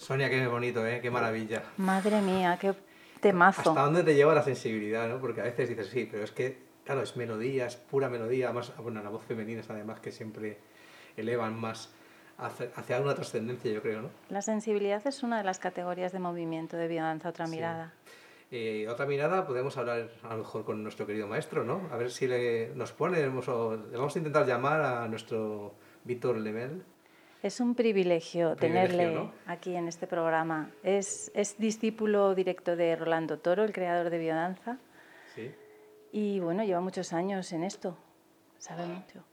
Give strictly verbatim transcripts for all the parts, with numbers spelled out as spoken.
Sonia, qué bonito, ¿eh? Qué maravilla. Madre mía, qué temazo. ¿Hasta dónde te lleva la sensibilidad, no? Porque a veces dices, sí, pero es que, claro, es melodía, es pura melodía. Además, bueno, la voz femenina es además que siempre elevan más hacia, hacia una trascendencia, yo creo, ¿no? La sensibilidad es una de las categorías de movimiento de biodanza, otra Sí. mirada. Eh, otra mirada, podemos hablar a lo mejor con nuestro querido maestro, ¿no? A ver si le, nos ponemos o le vamos a intentar llamar a nuestro Víctor Lemel. Es un privilegio, Privilegio, tenerle ¿no? aquí en este programa. Es, es discípulo directo de Rolando Toro, el creador de biodanza. Sí. Y bueno, lleva muchos años en esto. Sabe mucho.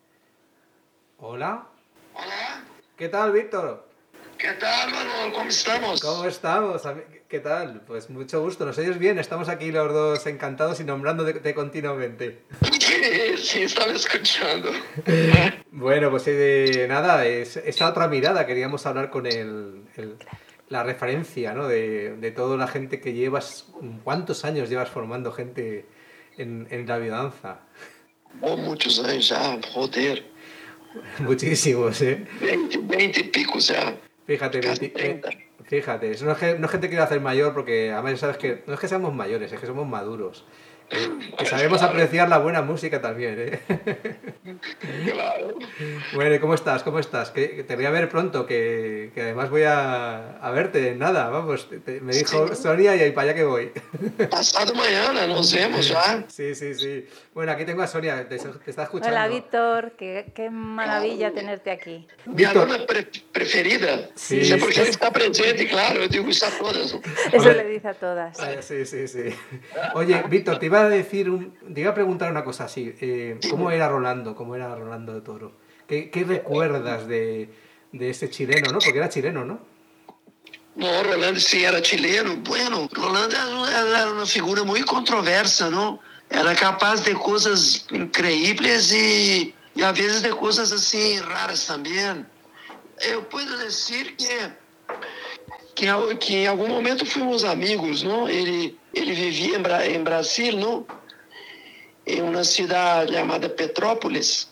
Hola. Hola, ¿Qué tal, Víctor? ¿qué tal, Manuel? ¿Cómo estamos? ¿Cómo estamos? Ami- ¿Qué tal? Pues mucho gusto. ¿Nos oyes bien? Estamos aquí los dos encantados y nombrándote continuamente. Sí, sí, estaba escuchando. Bueno, pues eh, nada, es, esa otra mirada. Queríamos hablar con el, el- la referencia, ¿no? De, de toda la gente que llevas. ¿Cuántos años llevas formando gente en, en la biodanza? Oh, muchos años ya, joder. Muchísimos, ¿eh? veinte, veinte y pico ya. Fíjate, Casi veinti- treinta. fíjate, eso no es que, no es que te quiera hacer mayor, porque además sabes que no es que seamos mayores, es que somos maduros. Eh, que sabemos apreciar la buena música también, ¿eh? Claro. Bueno, ¿y cómo estás? ¿Cómo estás? Que, que te voy a ver pronto, que, que además voy a, a verte en nada, vamos. te- te- me dijo Sí. Sonia y ahí para allá que voy. Pasado mañana nos vemos ya. Sí, sí, sí. Bueno, aquí tengo a Sonia, te, te está escuchando. Hola, Víctor. Qué, qué maravilla tenerte aquí. Mi Víctor. alumna pre- preferida. Sí, Sí, porque sí. está presente, claro, yo digo, está todas. ¿no? Eso Hombre. le dice a todas. Eh, sí, sí, sí. Oye, Víctor, te iba a decir, un- te iba a preguntar una cosa así. eh, ¿Cómo era Rolando? ¿Cómo era Rolando de Toro? ¿Qué, qué recuerdas de, de ese chileno, no? Porque era chileno, ¿no? No, Rolando sí era chileno. Bueno, Rolando era una, era una figura muy controversa, ¿no? Era capaz de cosas increíbles y, y a veces de cosas así raras también. Eu puedo decir que, que, que em algum momento fomos amigos, não? Ele, ele vivia em, Bra, em Brasil, não? Em uma cidade chamada Petrópolis.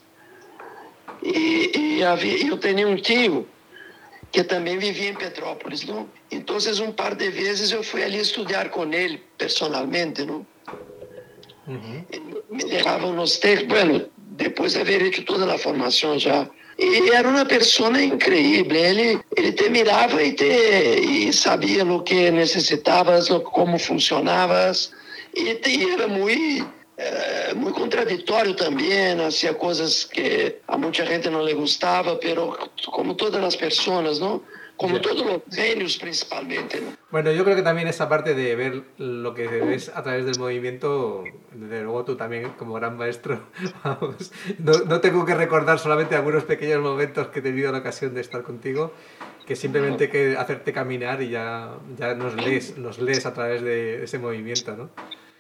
E, e havia, eu tinha um tio que também vivia em Petrópolis, não? Então, um par de vezes eu fui ali estudar com ele, personalmente, não? Uhum. Ele me deixava nos textos, bueno, depois de haver hecho toda a formação já. E era uma pessoa incrível. Ele, ele te mirava e, te, e sabia o que necessitavas, como funcionavas. E te, era muito, eh, muito contraditório também. Hacía coisas que a muita gente não lhe gostava, mas como todas as pessoas, não? Como Ya. todos los genios principalmente, ¿no? Bueno, yo creo que también esa parte de ver lo que ves a través del movimiento, desde luego tú también como gran maestro, vamos, no, no tengo que recordar solamente algunos pequeños momentos que he tenido la ocasión de estar contigo, que simplemente hay que hacerte caminar y ya, ya nos lees, nos lees a través de ese movimiento, ¿no?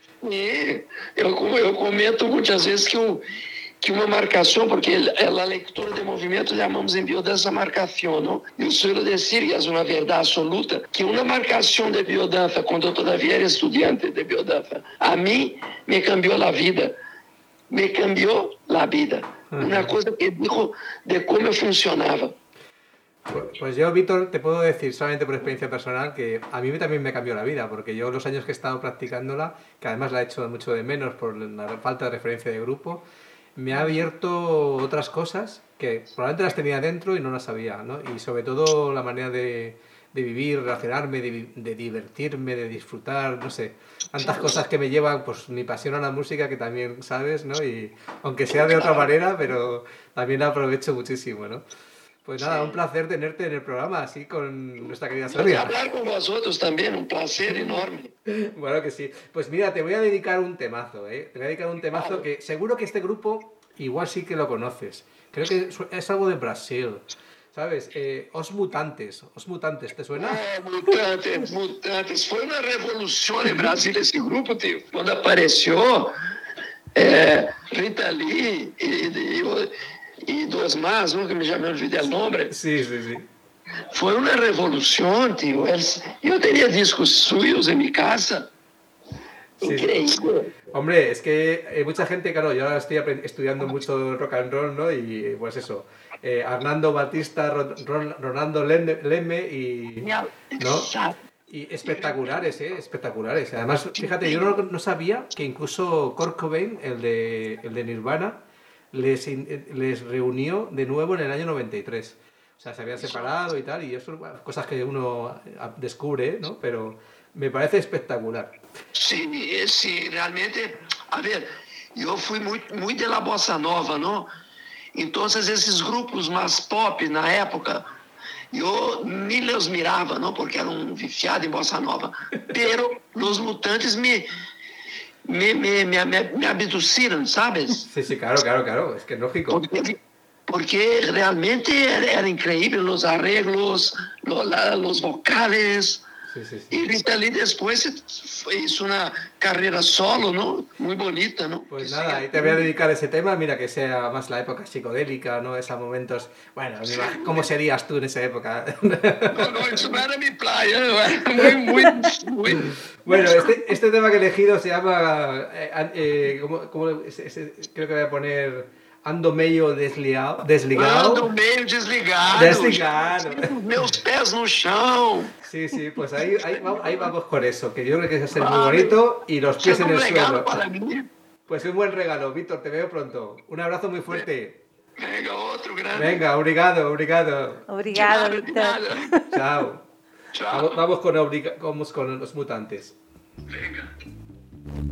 E eu, eu comento muitas vezes que, um, que uma marcação, porque a leitura de movimento chamamos em biodança marcação, não? Eu suelo dizer, e é uma verdade absoluta, que uma marcação de biodança, quando eu todavia era estudante de biodança, a mim me cambiou a vida. Me cambiou a vida. Uma coisa que dijo de como eu funcionava. Pues- Pues yo, Víctor, te puedo decir solamente por experiencia personal que a mí también me cambió la vida, porque yo los años que he estado practicándola, que además la he hecho mucho de menos por la falta de referencia de grupo, me ha abierto otras cosas que probablemente las tenía dentro y no las sabía, ¿no? Y sobre todo la manera de, de vivir, relacionarme, de, vi- de divertirme, de disfrutar, no sé, tantas cosas que me llevan, pues mi pasión a la música que también sabes, ¿no? Y aunque sea de otra manera, pero también la aprovecho muchísimo, ¿no? Pues nada, un placer tenerte en el programa, así con nuestra querida E Sonia. falar com vosotros também, um prazer enorme. Bueno que sí. Pues mira, te voy a dedicar un temazo, ¿eh? Te voy a dedicar un temazo que seguro que este grupo igual sí que lo conoces. Creo que su- es algo de Brasil, ¿sabes? Eh, Os Mutantes. Os Mutantes, ¿te suena? Oh, Mutantes, Mutantes. Foi uma revolução em Brasília esse grupo, tio. Quando apareceu, é, Rita Lee e, e, e duas más, não, que me já me olvidei o nome. Sí, sí, sí. Foi uma revolução, tio. Eles- Eu tinha discos suyos em minha casa. Sí, sí. Increíble. Hombre, es que hay mucha gente, claro, yo ahora estoy apren- estudiando mucho rock and roll, ¿no? Y pues eso, eh, Arnaldo Batista, Ron, Ron, Ronaldo Lemme, Lemme y... ¿no? Y espectaculares, ¿eh? Espectaculares. Además, fíjate, yo no, no sabía que incluso Kurt Cobain, el de, el de Nirvana, les, les reunió de nuevo en el año noventa y tres. O sea, se habían separado y tal, y eso son cosas que uno descubre, ¿no? Pero me parece espectacular. Sí, sí, realmente, a ver, yo fui muy, muy de la bossa nova, ¿no? Entonces, esos grupos más pop na época, eu nem os mirava, não, porque eram viciados em bossa nova. Pero os Mutantes me me me me, me, me abduciram, ¿sabes? Sí, sí, claro, claro, claro, es que es lógico. Porque, porque realmente era, era increíble los arreglos, lo, la, los vocales. Sí, sí, sí. Y Rita después hizo una carrera solo, ¿no? Muy bonita, ¿no? Pues nada, ahí te voy a dedicar ese tema, mira que sea más la época psicodélica, ¿no? Esos momentos, bueno, ¿cómo serías tú en esa época? No, no, eso no era mi playa, muy, muy, muy... Bueno, este, este tema que he elegido se llama, eh, eh, ¿cómo, cómo, ese, ese, creo que voy a poner... Ando meio desligado. desligado. Ando meio desligado. Desligado. Meus pés no chão. Sí, sí, pues ahí, ahí, ahí vamos con eso, que yo creo que es ser muy bonito y los pies en el suelo. Pues un buen regalo, Víctor, te veo pronto. Un abrazo muy fuerte. Venga, otro grande. Venga, obrigado, obrigado. Obrigado, Víctor. Chao. Chao. Vamos, vamos, con, vamos con los Mutantes. Venga.